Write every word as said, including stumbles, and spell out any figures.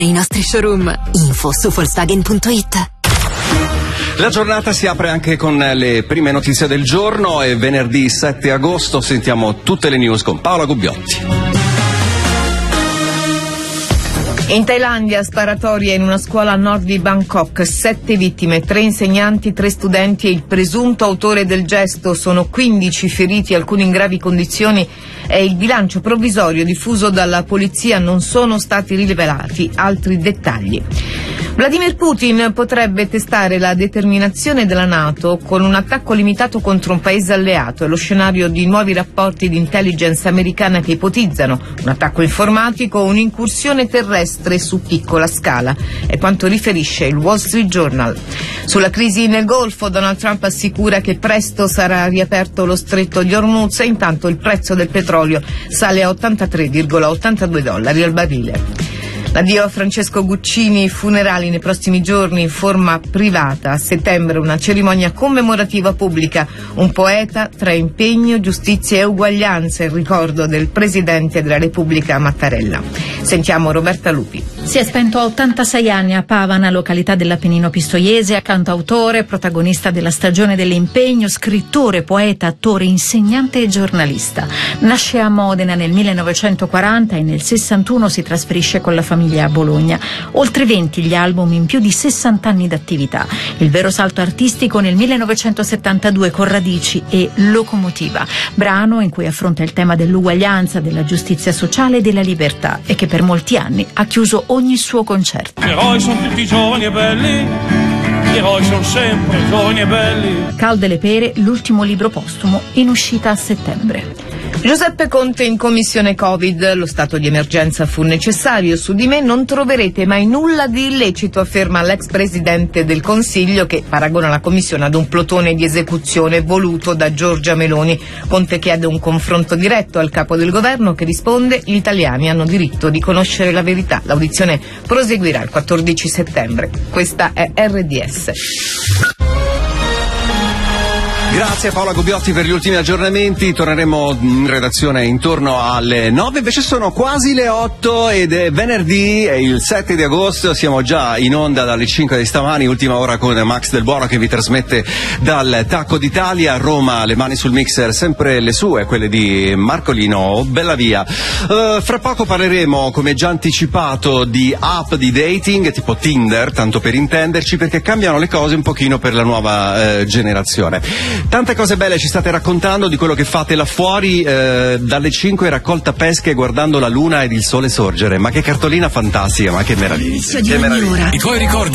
I nostri showroom. Info su Volkswagen punto it. La giornata si apre anche con le prime notizie del giorno e venerdì sette agosto sentiamo tutte le news con Paola Gubbiotti. In Thailandia, sparatoria in una scuola a nord di Bangkok, sette vittime, tre insegnanti, tre studenti e il presunto autore del gesto. Sono quindici feriti, alcuni in gravi condizioni. È il bilancio provvisorio diffuso dalla polizia, non sono stati rivelati altri dettagli. Vladimir Putin potrebbe testare la determinazione della NATO con un attacco limitato contro un paese alleato. È lo scenario di nuovi rapporti di intelligence americana che ipotizzano un attacco informatico o un'incursione terrestre su piccola scala. È quanto riferisce il Wall Street Journal. Sulla crisi nel Golfo, Donald Trump assicura che presto sarà riaperto lo stretto di Hormuz e intanto il prezzo del petrolio sale a ottantatré virgola ottantadue dollari al barile. L'addio a Francesco Guccini, funerali nei prossimi giorni in forma privata. A settembre una cerimonia commemorativa pubblica. Un poeta tra impegno, giustizia e uguaglianza, il ricordo del Presidente della Repubblica Mattarella. Sentiamo Roberta Lupi. Si è spento a ottantasei anni a Pavana, località dell'Appennino pistoiese, cantautore, protagonista della stagione dell'impegno, scrittore, poeta, attore, insegnante e giornalista. Nasce a Modena nel millenovecentoquaranta e nel sessantuno si trasferisce con la famiglia a Bologna. Oltre venti gli album in più di sessanta anni d'attività. Il vero salto artistico nel millenovecentosettantadue con Radici e Locomotiva, brano in cui affronta il tema dell'uguaglianza, della giustizia sociale e della libertà e che per molti anni ha chiuso ogni suo concerto. Gli eroi sono tutti giovani e belli, gli eroi sono sempre giovani e belli. Calde le pere, l'ultimo libro postumo in uscita a settembre. Giuseppe Conte in commissione Covid. Lo stato di emergenza fu necessario. Su di me non troverete mai nulla di illecito, afferma l'ex presidente del Consiglio, che paragona la commissione ad un plotone di esecuzione voluto da Giorgia Meloni. Conte chiede un confronto diretto al capo del governo, che risponde: gli italiani hanno diritto di conoscere la verità. L'audizione proseguirà il quattordici settembre. Questa è R D S. Grazie Paola Gubbiotti per gli ultimi aggiornamenti. Torneremo in redazione intorno alle nove, invece sono quasi le otto ed è venerdì, è il sette di agosto, siamo già in onda dalle cinque di stamani, ultima ora con Max Del Buono che vi trasmette dal Tacco d'Italia. Roma, le mani sul mixer, sempre le sue, quelle di Marcolino Bellavia. Uh, fra poco parleremo, come già anticipato, di app di dating tipo Tinder, tanto per intenderci, perché cambiano le cose un pochino per la nuova uh, generazione. Tante cose belle ci state raccontando di quello che fate là fuori, eh, dalle cinque raccolta pesche guardando la luna ed il sole sorgere. Ma che cartolina fantastica, ma che meraviglia, che meraviglia. I tuoi ricordi